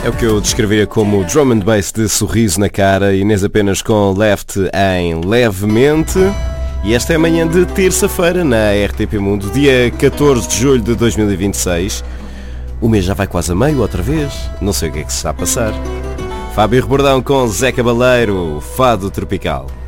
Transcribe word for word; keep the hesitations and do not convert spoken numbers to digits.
É o que eu descreveria como drum and bass de sorriso na cara, Inês apenas com Left em Levemente. E esta é a manhã de terça-feira na R T P Mundo, dia catorze de julho de dois mil e vinte e seis. O mês já vai quase a meio outra vez, não sei o que é que se está a passar. Fábio Rebordão com Zé Cabaleiro, Fado Tropical.